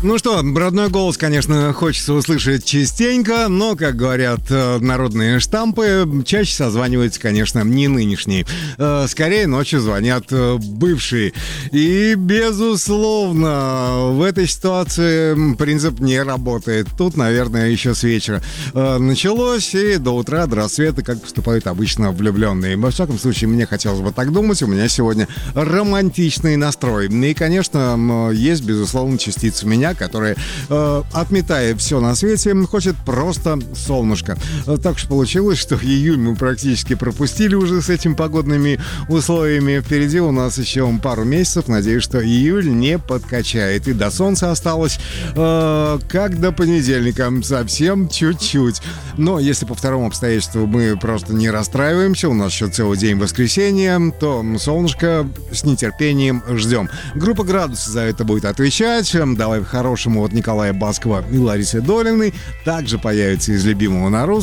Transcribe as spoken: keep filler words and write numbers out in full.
Ну что, родной голос, конечно, хочется услышать частенько, но, как говорят э, народные штампы, чаще созваниваются, конечно, не нынешние. Э, скорее ночью звонят э, бывшие. И, безусловно, в этой ситуации принцип не работает. Тут, наверное, еще с вечера э, началось, и до утра, до рассвета, как поступают обычно влюбленные. Во всяком случае, мне хотелось бы так думать. У меня сегодня романтичный настрой. И, конечно, есть, безусловно, частица меня, которая, э, отметая все на свете, хочет просто солнышко. Так что получилось, что июль мы практически пропустили уже с этими погодными условиями. Впереди у нас еще пару месяцев. Надеюсь, что июль не подкачает. И до солнца осталось, э, как до понедельника, совсем чуть-чуть. Но если по второму обстоятельству мы просто не расстраиваемся, у нас еще целый день воскресенья, то солнышко с нетерпением ждем. Группа «Градусы» за это будет отвечать. Давай хорошему от Николая Баскова и Ларисы Долиной. Также появится из любимого на русском